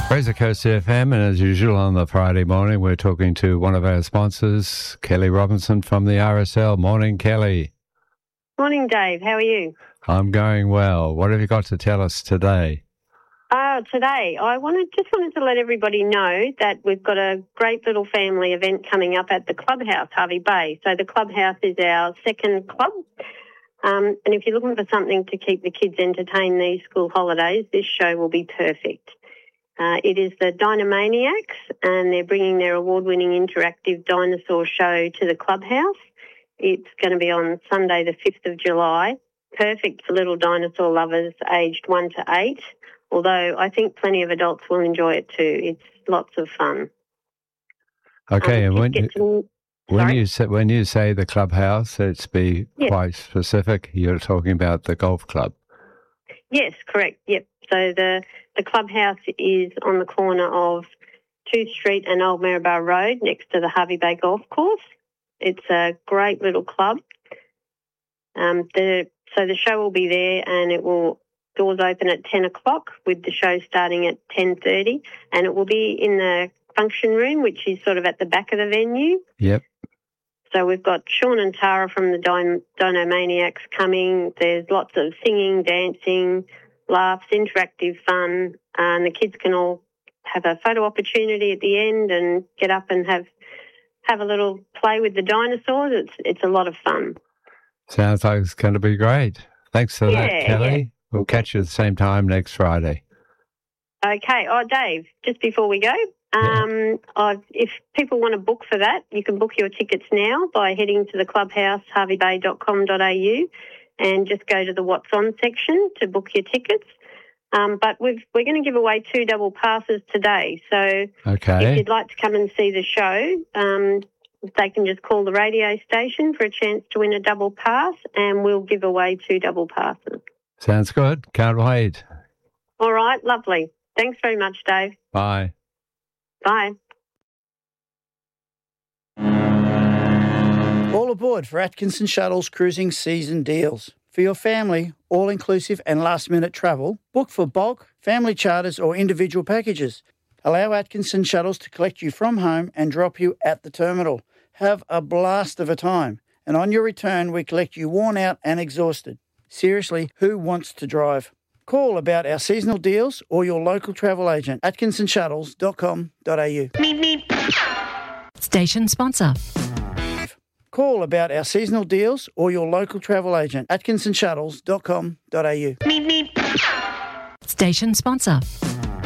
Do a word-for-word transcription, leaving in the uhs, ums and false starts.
Fraser Coast F M, and as usual on the Friday morning, we're talking to one of our sponsors, Kelly Robinson from the R S L. Morning, Kelly. Morning, Dave. How are you? I'm going well. What have you got to tell us today? Uh, today, I wanted just wanted to let everybody know that we've got a great little family event coming up at the Clubhouse, Hervey Bay. So the Clubhouse is our second club. Um, and if you're looking for something to keep the kids entertained these school holidays, this show will be perfect. Uh, it is the Dynamaniacs, and they're bringing their award-winning interactive dinosaur show to the Clubhouse. It's going to be on Sunday, the fifth of July. Perfect for little dinosaur lovers aged one to eight, although I think plenty of adults will enjoy it too. It's lots of fun. Okay, um, and when, to, when, you say, when you say the Clubhouse, let's be yes. quite specific. You're talking about the golf club. Yes, correct. Yep. So the, the Clubhouse is on the corner of Tooth Street and Old Maryborough Road next to the Hervey Bay Golf Course. It's a great little club. Um, the so the show will be there, and it will doors open at ten o'clock with the show starting at ten thirty, and it will be in the function room, which is sort of at the back of the venue. Yep. So we've got Sean and Tara from the Dino, Dynamaniacs coming. There's lots of singing, dancing, laughs, interactive fun, and the kids can all have a photo opportunity at the end and get up and have have a little play with the dinosaurs. It's it's a lot of fun. Sounds like it's going to be great. Thanks for yeah, that, Kelly. Yeah. We'll catch you at the same time next Friday. Okay. Oh, Dave, just before we go, um, yeah. I've, if people want to book for that, you can book your tickets now by heading to the clubhouse, hervey bay dot com dot a u, and just go to the What's On section to book your tickets. Um, but we've, we're going to give away two double passes today. So okay. if you'd like to come and see the show, um, they can just call the radio station for a chance to win a double pass, and we'll give away two double passes. Sounds good. Can't wait. All right. Lovely. Thanks very much, Dave. Bye. Bye. All aboard for Atkinson Shuttles cruising season deals. For your family, all-inclusive and last-minute travel, book for bulk, family charters or individual packages. Allow Atkinson Shuttles to collect you from home and drop you at the terminal. Have a blast of a time. And on your return, we collect you worn out and exhausted. Seriously, who wants to drive? Call about our seasonal deals or your local travel agent, atkinson shuttles dot com dot a u. Meep, meep. Station sponsor. Call about our seasonal deals or your local travel agent, atkinson shuttles dot com dot a u. Meep, meep. Station sponsor.